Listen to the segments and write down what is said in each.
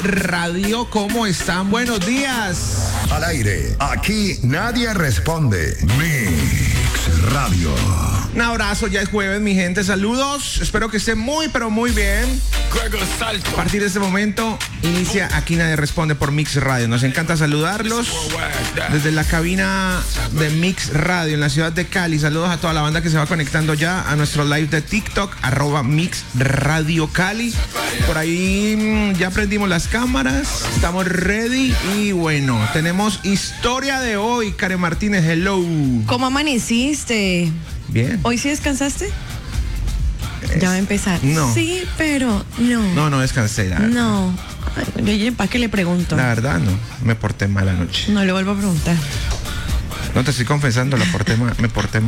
Radio. ¿Cómo están? Buenos días. Al aire, aquí nadie responde. Mix Radio. Un abrazo, ya es jueves, mi gente. Saludos. Espero que estén muy, pero muy bien. A partir de este momento, inicia Aquí Nadie Responde por Mix Radio. Nos encanta saludarlos desde la cabina de Mix Radio en la ciudad de Cali. Saludos a toda la banda que se va conectando ya a nuestro live de TikTok, @Mix Radio Cali. Por ahí ya prendimos las cámaras, estamos ready y bueno, tenemos historia de hoy. Karen Martínez, hello. ¿Cómo amaneciste? Bien. ¿Hoy sí descansaste? Ya va a empezar. No. Sí, pero no. No descansé. No. Ay, ¿para qué le pregunto? La verdad, no. Me porté mal anoche. No le vuelvo a preguntar. No, te estoy confesando, me porté mal.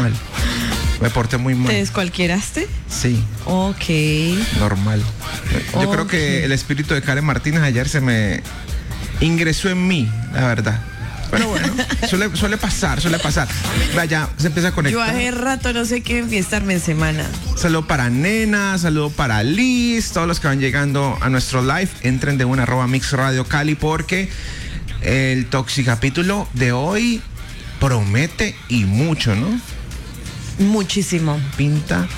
Me porté muy mal. ¿Te descualquieraste? Sí. Ok. Normal. Yo creo Ok. que el espíritu de Karen Martínez ayer se me ingresó en mí, la verdad. Pero bueno, suele pasar. Vaya, se empieza a Yo conectar. hace rato no sé qué enfiestarme en semana. Saludo para Nena, saludo para Liz, todos los que van llegando a nuestro live, entren de una @Mix Radio Cali porque el toxicapítulo de hoy promete y mucho, ¿no? Muchísimo. Pinta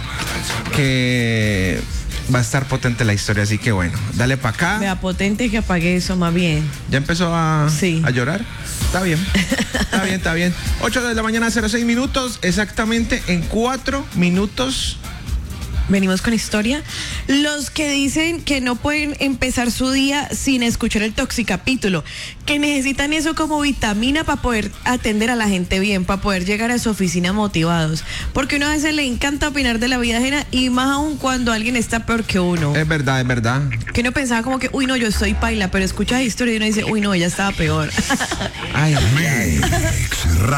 que va a estar potente la historia, así que bueno, dale para acá. Vea, potente que apague eso más bien. ¿Ya empezó a llorar? Está bien. 8 de la mañana, 06 minutos. Exactamente en 4 minutos. Venimos con historia. Los que dicen que no pueden empezar su día sin escuchar el toxicapítulo, que necesitan eso como vitamina para poder atender a la gente bien, para poder llegar a su oficina motivados. Porque uno a veces le encanta opinar de la vida ajena y más aún cuando alguien está peor que uno. Es verdad. Que uno pensaba como que, uy, no, yo estoy paila, pero escucha la historia y uno dice, uy, no, ella estaba peor. Ay. Mix Radio.